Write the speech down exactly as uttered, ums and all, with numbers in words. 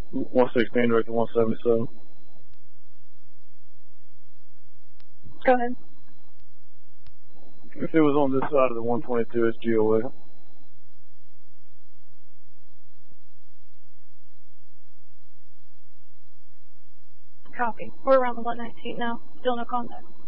one sixteen direct to one seventy-seven. Go ahead. If it was on this side of the one twenty-two, it's G O A. Copy. We're around the one nineteen now. Still no contact.